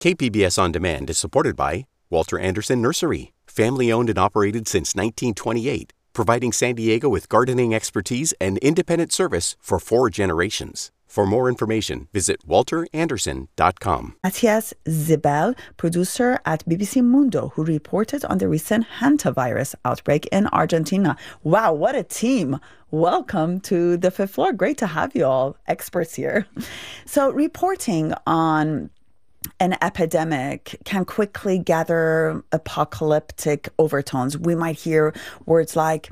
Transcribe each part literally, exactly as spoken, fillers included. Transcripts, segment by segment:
K P B S On Demand is supported by Walter Anderson Nursery, family-owned and operated since nineteen twenty-eight, providing San Diego with gardening expertise and independent service for four generations. For more information, visit walter anderson dot com. Matthias Zibel, producer at B B C Mundo, who reported on the recent hantavirus outbreak in Argentina. Wow, what a team. Welcome to the fifth floor. Great to have you all, experts here. So reporting on an epidemic can quickly gather apocalyptic overtones. We might hear words like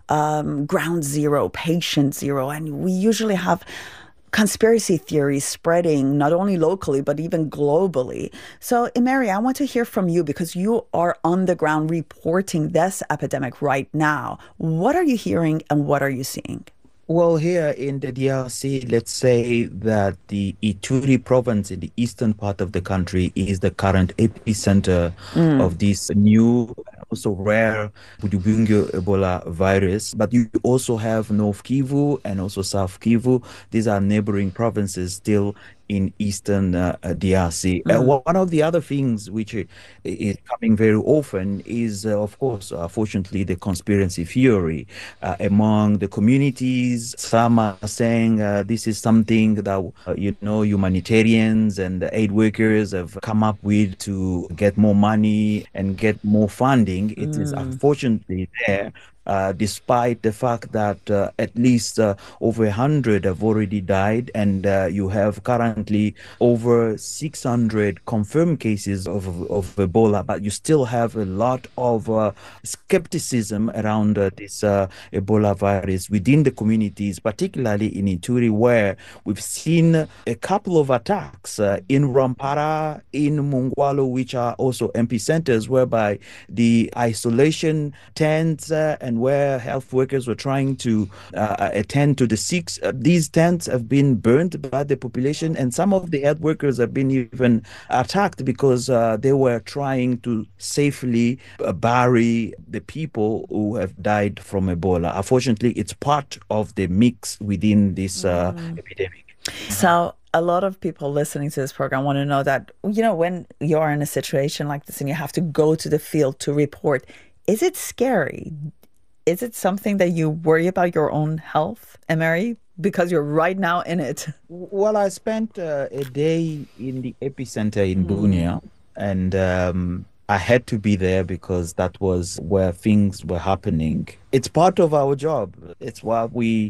um, ground zero, patient zero, and we usually have conspiracy theories spreading not only locally, but even globally. So, Emery, I want to hear from you because you are on the ground reporting this epidemic right now. What are you hearing and what are you seeing? Well, here in the D R C, let's say that the Ituri province in the eastern part of the country is the current epicenter mm. of this new, also rare Budibungu Ebola virus. But you also have North Kivu and also South Kivu. These are neighboring provinces still in eastern uh, D R C. Mm. Uh, one of the other things which is coming very often is, uh, of course, uh, fortunately, the conspiracy theory uh, among the communities. Some are saying uh, this is something that, uh, you know, humanitarians and aid workers have come up with to get more money and get more funding. It mm. is unfortunately there. Uh, despite the fact that uh, at least uh, over one hundred have already died, and uh, you have currently over six hundred confirmed cases of, of Ebola, but you still have a lot of uh, skepticism around uh, this uh, Ebola virus within the communities, particularly in Ituri, where we've seen a couple of attacks uh, in Rwampara, in Mungwalu, which are also epicenters, whereby the isolation tents uh, and where health workers were trying to uh, attend to the sick. Uh, these tents have been burned by the population, and some of the health workers have been even attacked because uh, they were trying to safely uh, bury the people who have died from Ebola. Unfortunately, it's part of the mix within this uh, mm. epidemic. So a lot of people listening to this program want to know that, you know, when you're in a situation like this and you have to go to the field to report, is it scary? Is it something that you worry about your own health, Emery, because you're right now in it? Well, I spent uh, a day in the epicenter in mm. Bunia, and um, I had to be there because that was where things were happening. It's part of our job. It's what we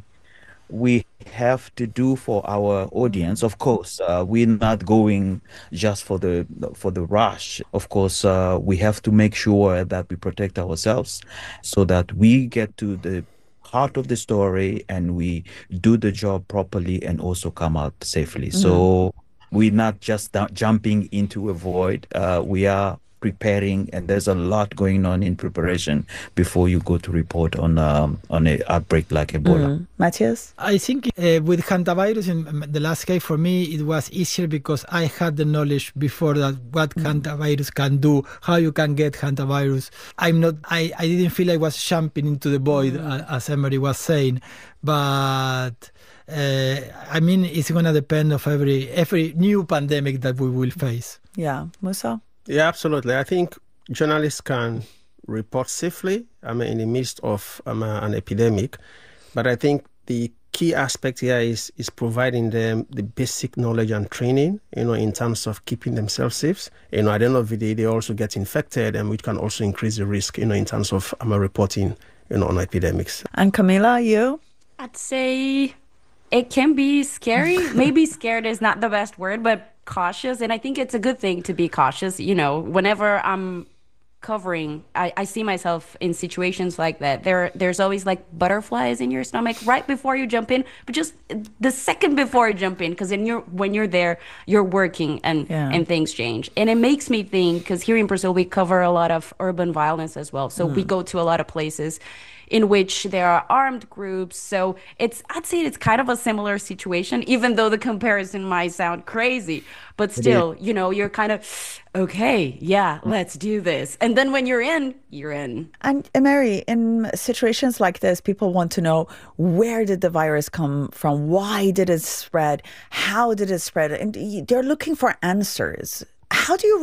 we have to do for our audience. Of course, uh, we're not going just for the for the rush. Of course, uh, we have to make sure that we protect ourselves so that we get to the heart of the story and we do the job properly and also come out safely. Mm-hmm. So we're not just da- jumping into a void. Uh, we are preparing, and there's a lot going on in preparation before you go to report on um, on an outbreak like Ebola. Mm. Matthias? I think uh, with hantavirus in the last case, for me, it was easier because I had the knowledge before that what mm. hantavirus can do, how you can get hantavirus. I'm not, I, I didn't feel I was jumping into the void, mm. as Emery was saying, but uh, I mean, it's going to depend of every every new pandemic that we will face. Yeah. Musa? Yeah, absolutely. I think journalists can report safely, I mean, in the midst of um, uh, an epidemic. But I think the key aspect here is is providing them the basic knowledge and training, you know, in terms of keeping themselves safe. You know, at the end of the day, they also get infected, and which can also increase the risk, you know, in terms of um, reporting, you know, on epidemics. And Camila, you? I'd say it can be scary. Maybe scared is not the best word, but cautious. And I think it's a good thing to be cautious. You know, whenever I'm covering, I, I see myself in situations like that. There, there's always like butterflies in your stomach right before you jump in, but just the second before you jump in, because then you're when you're there, you're working and yeah. and things change. And it makes me think, because here in Brazil we cover a lot of urban violence as well, so mm. we go to a lot of places in which there are armed groups. So it's, I'd say it's kind of a similar situation, even though the comparison might sound crazy. But still, you know, you're kind of, okay, yeah, let's do this. And then when you're in, you're in. And Emery, in situations like this, people want to know, where did the virus come from? Why did it spread? How did it spread? And they're looking for answers. how do you